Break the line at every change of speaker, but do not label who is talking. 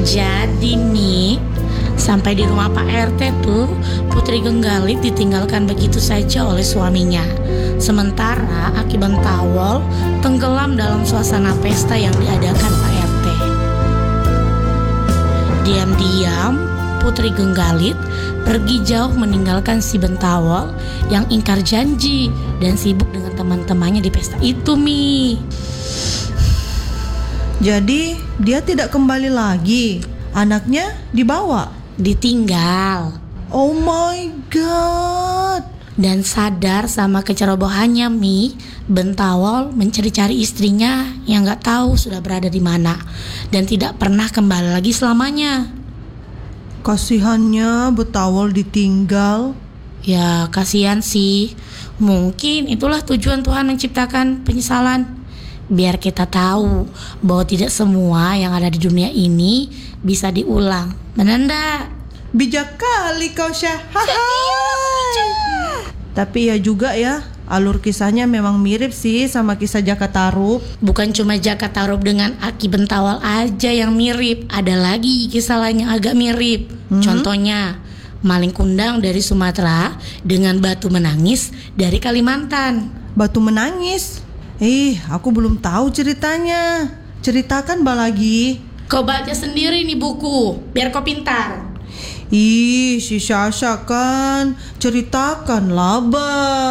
Jadi nih, sampai di rumah Pak RT tuh, Putri Genggalit ditinggalkan begitu saja oleh suaminya. Sementara Aki Bentawol tenggelam dalam suasana pesta yang diadakan Pak RT. Diam-diam, Putri Genggalit pergi jauh meninggalkan si Bentawol yang ingkar janji dan sibuk dengan teman-temannya di pesta itu, Mi.
Jadi dia tidak kembali lagi. Anaknya dibawa.
Ditinggal.
Oh my God.
Dan sadar sama kecerobohannya, Mi, Bentawol mencari-cari istrinya yang gak tahu sudah berada di mana dan tidak pernah kembali lagi selamanya.
Kasihannya Bentawol ditinggal.
Ya kasihan sih. Mungkin itulah tujuan Tuhan menciptakan penyesalan, biar kita tahu bahwa tidak semua yang ada di dunia ini bisa diulang. Benar enggak?
Bijak kali kau, Syah. Tapi ya juga ya, alur kisahnya memang mirip sih sama kisah Jaka Tarub.
Bukan cuma Jaka Tarub dengan Aki Bentawol aja yang mirip, ada lagi kisah lain yang agak mirip. Contohnya maling kundang dari Sumatera dengan batu menangis dari Kalimantan.
Batu menangis? Aku belum tahu ceritanya. Ceritakan lagi.
Kau baca sendiri nih buku, biar kau pintar.
Si Sasha kan, ceritakanlah, Ba.